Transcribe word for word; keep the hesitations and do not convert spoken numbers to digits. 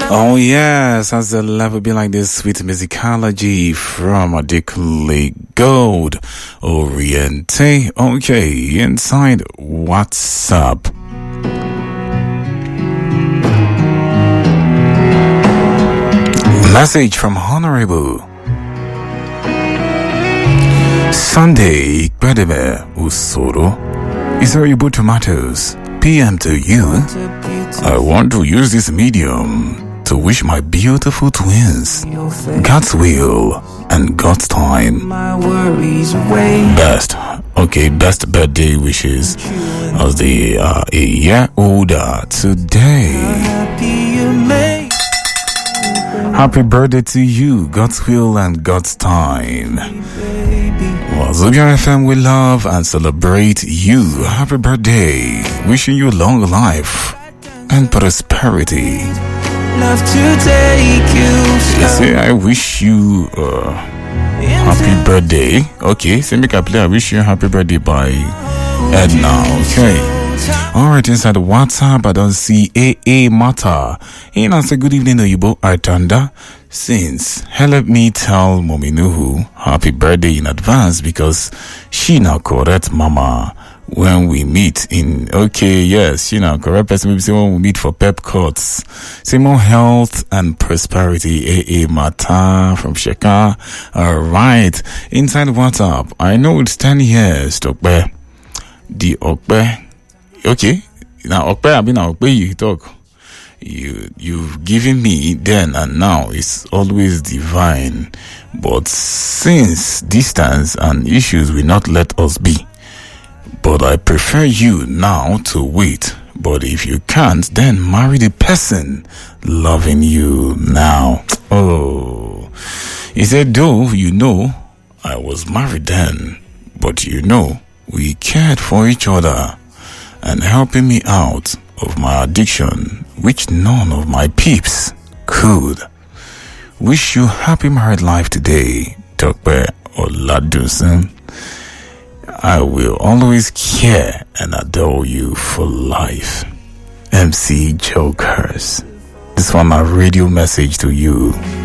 Oh yes, has the level been like this sweet musicology from Adekunle Gold Oriente? Okay, inside WhatsApp. Message from Honorable Sunday Gbedeme Usoro. Is there Igbo tomatoes? P M to you. I want to use this medium to wish my beautiful twins God's will and God's time. Best. Okay, best birthday wishes as they are a year older today. Happy birthday to you, God's will and God's time. Wazobia F M, we love and celebrate you. Happy birthday. Wishing you long life and prosperity. Love to take you. Say I wish you uh, happy birthday. Okay, say make a play. I wish you happy birthday by Edna. Okay. Alright, inside the WhatsApp, I don't see A A Mata. Hey, now say good evening, Oyibo Artanda. Since, help me tell Mommy Nuhu happy birthday in advance because she now correct Mama when we meet in, okay, yes, she now correct person, maybe say when we meet for pep cuts. Say more health and prosperity, A A Mata from Sheka. Alright, inside the WhatsApp, I know it's ten years, Tokbe. The Okbe. Okay, now Okpe, I mean, Okpe, you talk. You, you've given me then and now. It's always divine. But since distance and issues will not let us be, but I prefer you now to wait. But if you can't, then marry the person loving you now. Oh, he said, though, you know, I was married then, but you know, we cared for each other and helping me out of my addiction, which none of my peeps could. Wish you happy married life today, Tokpe Oladusen. I will always care and adore you for life. M C Jokers. This one, my radio message to you.